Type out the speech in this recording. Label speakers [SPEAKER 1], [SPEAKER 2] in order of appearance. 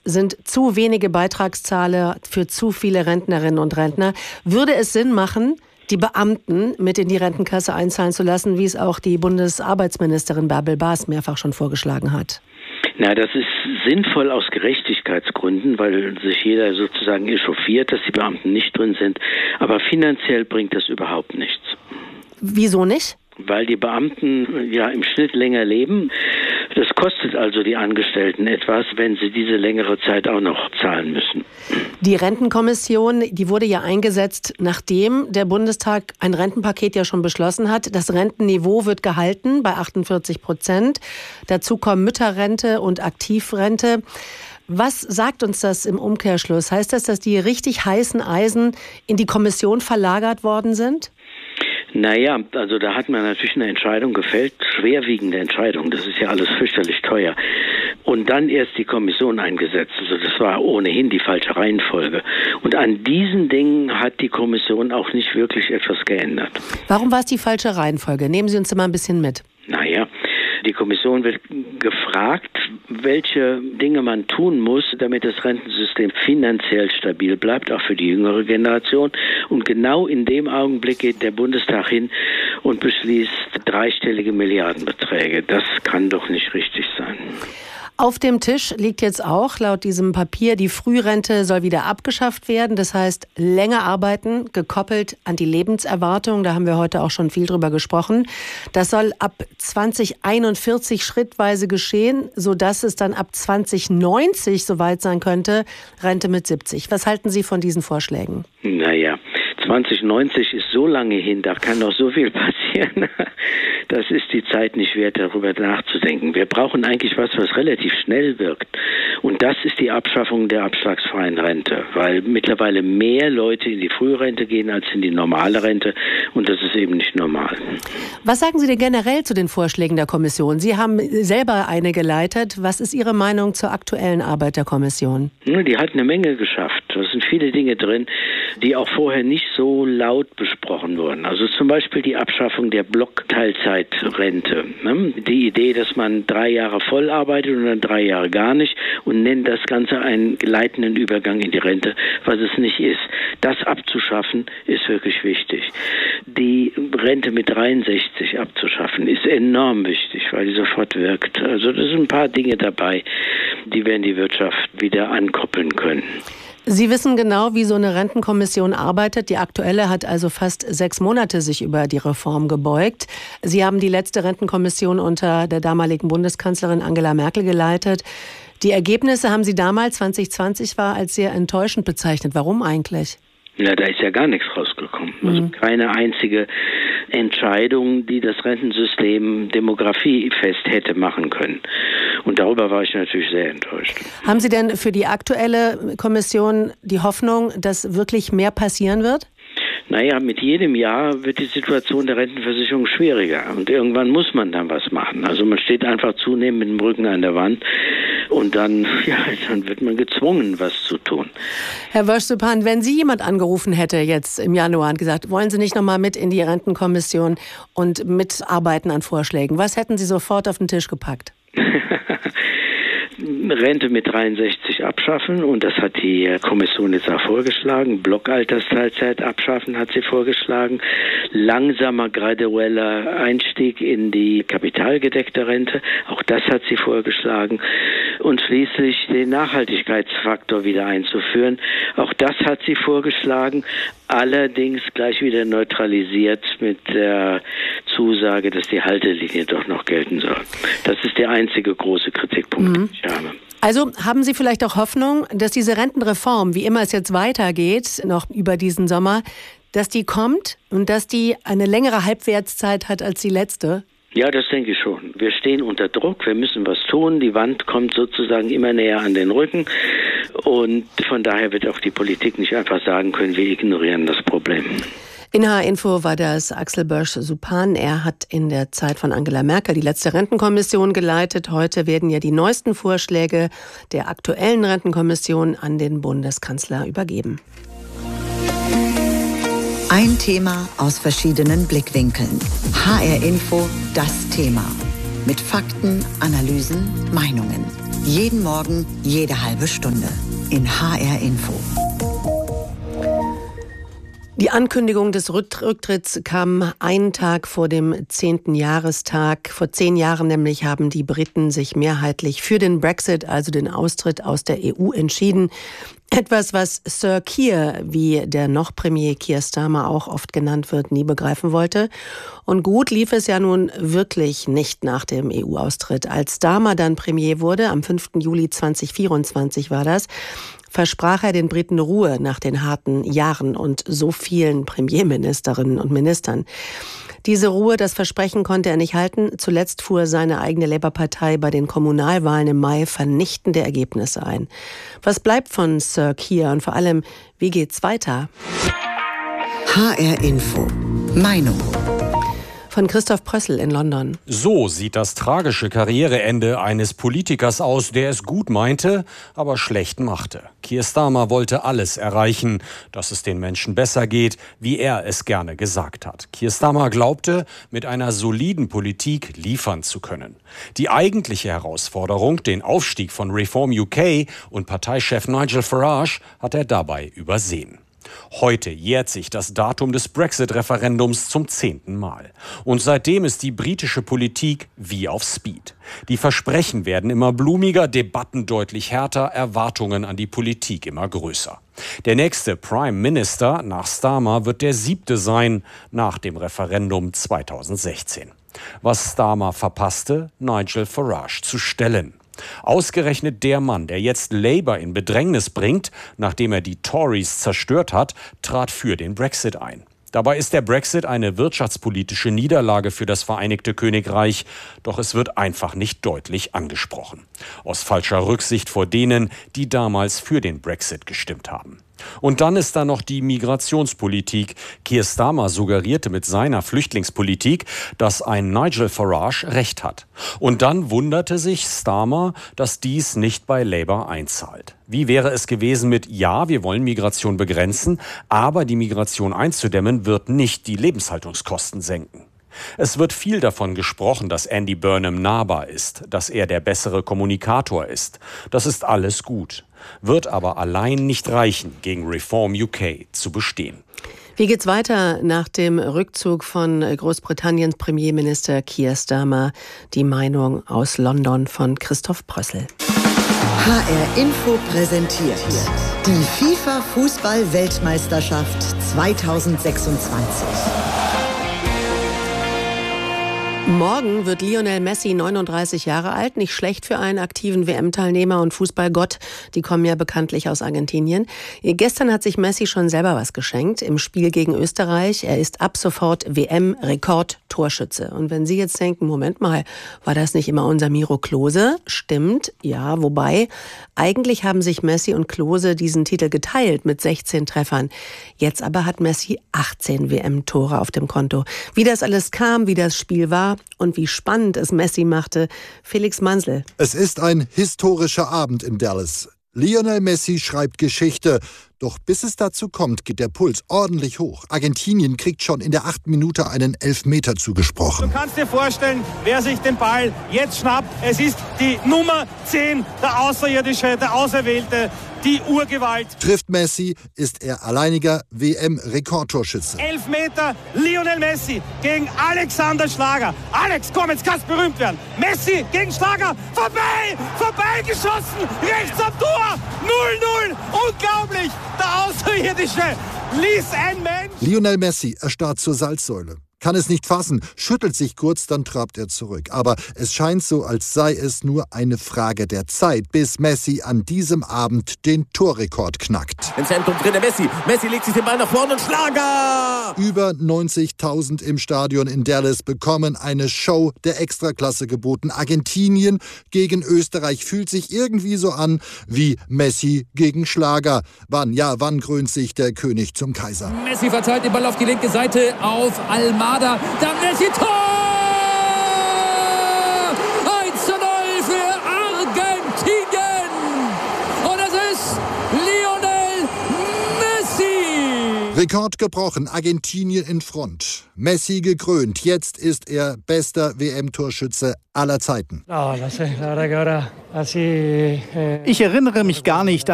[SPEAKER 1] sind zu wenige Beitragszahler für zu viele Rentnerinnen und Rentner. Würde es Sinn machen, die Beamten mit in die Rentenkasse einzahlen zu lassen, wie es auch die Bundesarbeitsministerin Bärbel Baas mehrfach schon vorgeschlagen hat?
[SPEAKER 2] Na, das ist sinnvoll aus Gerechtigkeitsgründen, weil sich jeder sozusagen echauffiert, dass die Beamten nicht drin sind. Aber finanziell bringt das überhaupt nichts.
[SPEAKER 1] Wieso nicht?
[SPEAKER 2] Weil die Beamten ja im Schnitt länger leben. Das kostet also die Angestellten etwas, wenn sie diese längere Zeit auch noch zahlen müssen.
[SPEAKER 1] Die Rentenkommission, die wurde ja eingesetzt, nachdem der Bundestag ein Rentenpaket ja schon beschlossen hat. Das Rentenniveau wird gehalten bei 48%. Dazu kommen Mütterrente und Aktivrente. Was sagt uns das im Umkehrschluss? Heißt das, dass die richtig heißen Eisen in die Kommission verlagert worden sind?
[SPEAKER 2] Naja, also da hat man natürlich eine Entscheidung gefällt, schwerwiegende Entscheidung, das ist ja alles fürchterlich teuer. Und dann erst die Kommission eingesetzt, also das war ohnehin die falsche Reihenfolge. Und an diesen Dingen hat die Kommission auch nicht wirklich etwas geändert.
[SPEAKER 1] Warum war es die falsche Reihenfolge? Nehmen Sie uns mal ein bisschen mit.
[SPEAKER 2] Naja, die Kommission wird gefragt, welche Dinge man tun muss, damit das Rentensystem finanziell stabil bleibt, auch für die jüngere Generation. Und genau in dem Augenblick geht der Bundestag hin und beschließt dreistellige Milliardenbeträge. Das kann doch nicht richtig sein.
[SPEAKER 1] Auf dem Tisch liegt jetzt auch laut diesem Papier, die Frührente soll wieder abgeschafft werden. Das heißt, länger arbeiten, gekoppelt an die Lebenserwartung. Da haben wir heute auch schon viel drüber gesprochen. Das soll ab 2041 schrittweise geschehen, sodass es dann ab 2090 soweit sein könnte, Rente mit 70. Was halten Sie von diesen Vorschlägen?
[SPEAKER 2] Naja, 2090 ist so lange hin, da kann noch so viel passieren. Das ist die Zeit nicht wert, darüber nachzudenken. Wir brauchen eigentlich was relativ schnell wirkt. Und das ist die Abschaffung der abschlagsfreien Rente, weil mittlerweile mehr Leute in die Frührente gehen als in die normale Rente. Und das ist eben nicht normal.
[SPEAKER 1] Was sagen Sie denn generell zu den Vorschlägen der Kommission? Sie haben selber eine geleitet. Was ist Ihre Meinung zur aktuellen Arbeit der Kommission?
[SPEAKER 2] Die hat eine Menge geschafft. Da sind viele Dinge drin, die auch vorher nicht so laut besprochen wurden. Also zum Beispiel die Abschaffung der Blockteilzeitrente. Die Idee, dass man 3 Jahre voll arbeitet und dann 3 Jahre gar nicht und nennt das Ganze einen gleitenden Übergang in die Rente, was es nicht ist. Das abzuschaffen ist wirklich wichtig. Die Rente mit 63 abzuschaffen ist enorm wichtig, weil die sofort wirkt. Also da sind ein paar Dinge dabei, die werden die Wirtschaft wieder ankoppeln können.
[SPEAKER 1] Sie wissen genau, wie so eine Rentenkommission arbeitet. Die aktuelle hat also fast 6 Monate sich über die Reform gebeugt. Sie haben die letzte Rentenkommission unter der damaligen Bundeskanzlerin Angela Merkel geleitet. Die Ergebnisse haben Sie damals, 2020 war, als sehr enttäuschend bezeichnet. Warum eigentlich?
[SPEAKER 2] Ja, da ist ja gar nichts rausgekommen. Also keine einzige Entscheidung, die das Rentensystem demografiefest hätte machen können. Und darüber war ich natürlich sehr enttäuscht.
[SPEAKER 1] Haben Sie denn für die aktuelle Kommission die Hoffnung, dass wirklich mehr passieren wird?
[SPEAKER 2] Naja, mit jedem Jahr wird die Situation der Rentenversicherung schwieriger. Und irgendwann muss man dann was machen. Also man steht einfach zunehmend mit dem Rücken an der Wand. Und dann wird man gezwungen, was zu tun.
[SPEAKER 1] Herr Wösch-Süphan, wenn Sie jemand angerufen hätte jetzt im Januar und gesagt, wollen Sie nicht nochmal mit in die Rentenkommission und mitarbeiten an Vorschlägen, was hätten Sie sofort auf den Tisch gepackt?
[SPEAKER 2] Rente mit 63 abschaffen und das hat die Kommission jetzt auch vorgeschlagen. Blockaltersteilzeit abschaffen hat sie vorgeschlagen. Langsamer, gradueller Einstieg in die kapitalgedeckte Rente, auch das hat sie vorgeschlagen. Und schließlich den Nachhaltigkeitsfaktor wieder einzuführen, auch das hat sie vorgeschlagen. Allerdings gleich wieder neutralisiert mit der Zusage, dass die Haltelinie doch noch gelten soll. Das ist der einzige große Kritikpunkt, den ich habe.
[SPEAKER 1] Also haben Sie vielleicht auch Hoffnung, dass diese Rentenreform, wie immer es jetzt weitergeht, noch über diesen Sommer, dass die kommt und dass die eine längere Halbwertszeit hat als die letzte?
[SPEAKER 2] Ja, das denke ich schon. Wir stehen unter Druck, wir müssen was tun. Die Wand kommt sozusagen immer näher an den Rücken. Und von daher wird auch die Politik nicht einfach sagen können, wir ignorieren das Problem.
[SPEAKER 1] In HR-Info war das Axel Bösch-Süphan. Er hat in der Zeit von Angela Merkel die letzte Rentenkommission geleitet. Heute werden ja die neuesten Vorschläge der aktuellen Rentenkommission an den Bundeskanzler übergeben.
[SPEAKER 3] Ein Thema aus verschiedenen Blickwinkeln. HR-Info, das Thema. Mit Fakten, Analysen, Meinungen. Jeden Morgen, jede halbe Stunde. In HR Info.
[SPEAKER 1] Die Ankündigung des Rücktritts kam einen Tag vor dem 10. Jahrestag. Vor 10 Jahren nämlich haben die Briten sich mehrheitlich für den Brexit, also den Austritt aus der EU, entschieden. Etwas, was Sir Keir, wie der noch Premier Keir Starmer auch oft genannt wird, nie begreifen wollte. Und gut lief es ja nun wirklich nicht nach dem EU-Austritt. Als Starmer dann Premier wurde, am 5. Juli 2024 war das, versprach er den Briten Ruhe nach den harten Jahren und so vielen Premierministerinnen und Ministern. Diese Ruhe, das Versprechen konnte er nicht halten. Zuletzt fuhr seine eigene Labour-Partei bei den Kommunalwahlen im Mai vernichtende Ergebnisse ein. Was bleibt von Sir Keir und vor allem, wie geht's weiter?
[SPEAKER 3] HR Info. Meinung.
[SPEAKER 1] Von Christoph Prössl in London.
[SPEAKER 4] So sieht das tragische Karriereende eines Politikers aus, der es gut meinte, aber schlecht machte. Keir Starmer wollte alles erreichen, dass es den Menschen besser geht, wie er es gerne gesagt hat. Keir Starmer glaubte, mit einer soliden Politik liefern zu können. Die eigentliche Herausforderung, den Aufstieg von Reform UK und Parteichef Nigel Farage, hat er dabei übersehen. Heute jährt sich das Datum des Brexit-Referendums zum 10. Mal. Und seitdem ist die britische Politik wie auf Speed. Die Versprechen werden immer blumiger, Debatten deutlich härter, Erwartungen an die Politik immer größer. Der nächste Prime Minister nach Starmer wird der 7. sein nach dem Referendum 2016. Was Starmer verpasste, Nigel Farage zu stellen. Ausgerechnet der Mann, der jetzt Labour in Bedrängnis bringt, nachdem er die Tories zerstört hat, trat für den Brexit ein. Dabei ist der Brexit eine wirtschaftspolitische Niederlage für das Vereinigte Königreich, doch es wird einfach nicht deutlich angesprochen. Aus falscher Rücksicht vor denen, die damals für den Brexit gestimmt haben. Und dann ist da noch die Migrationspolitik. Keir Starmer suggerierte mit seiner Flüchtlingspolitik, dass ein Nigel Farage recht hat. Und dann wunderte sich Starmer, dass dies nicht bei Labour einzahlt. Wie wäre es gewesen mit, ja, wir wollen Migration begrenzen, aber die Migration einzudämmen wird nicht die Lebenshaltungskosten senken. Es wird viel davon gesprochen, dass Andy Burnham nahbar ist, dass er der bessere Kommunikator ist. Das ist alles gut, wird aber allein nicht reichen, gegen Reform UK zu bestehen.
[SPEAKER 1] Wie geht's weiter nach dem Rückzug von Großbritanniens Premierminister Keir Starmer? Die Meinung aus London von Christoph Prössl.
[SPEAKER 3] HR Info präsentiert die FIFA-Fußball-Weltmeisterschaft 2026.
[SPEAKER 1] Morgen wird Lionel Messi 39 Jahre alt. Nicht schlecht für einen aktiven WM-Teilnehmer und Fußballgott. Die kommen ja bekanntlich aus Argentinien. Gestern hat sich Messi schon selber was geschenkt im Spiel gegen Österreich. Er ist ab sofort WM-Rekord-Torschütze. Und wenn Sie jetzt denken, Moment mal, war das nicht immer unser Miro Klose? Stimmt, ja, wobei eigentlich haben sich Messi und Klose diesen Titel geteilt mit 16 Treffern. Jetzt aber hat Messi 18 WM-Tore auf dem Konto. Wie das alles kam, wie das Spiel war, und wie spannend es Messi machte, Felix Mansel.
[SPEAKER 5] Es ist ein historischer Abend in Dallas. Lionel Messi schreibt Geschichte. Doch bis es dazu kommt, geht der Puls ordentlich hoch. Argentinien kriegt schon in der 8. Minute einen Elfmeter zugesprochen.
[SPEAKER 6] Du kannst dir vorstellen, wer sich den Ball jetzt schnappt. Es ist die Nummer 10, der Außerirdische, der Auserwählte, die Urgewalt.
[SPEAKER 5] Trifft Messi, ist er alleiniger WM-Rekordtorschütze.
[SPEAKER 6] Elfmeter, Lionel Messi gegen Alexander Schlager. Alex, komm, jetzt kannst du berühmt werden. Messi gegen Schlager, vorbeigeschossen, rechts am Tor, 0-0, unglaublich. Der Außerirdische ließ ein Mensch.
[SPEAKER 5] Lionel Messi erstarrt zur Salzsäule. Kann es nicht fassen, schüttelt sich kurz, dann trabt er zurück. Aber es scheint so, als sei es nur eine Frage der Zeit, bis Messi an diesem Abend den Torrekord knackt.
[SPEAKER 7] Im Zentrum drin der Messi. Messi legt sich den Ball nach vorne und Schlager!
[SPEAKER 5] Über 90.000 im Stadion in Dallas bekommen eine Show der Extraklasse geboten. Argentinien gegen Österreich fühlt sich irgendwie so an wie Messi gegen Schlager. Wann krönt sich der König zum Kaiser?
[SPEAKER 8] Messi verteilt den Ball auf die linke Seite auf Almada. Dann Messi, Tor! 1:0 für Argentinien! Und es ist Lionel Messi!
[SPEAKER 5] Rekord gebrochen, Argentinien in Front. Messi gekrönt, jetzt ist er bester WM-Torschütze aller Zeiten.
[SPEAKER 9] Ich erinnere mich gar nicht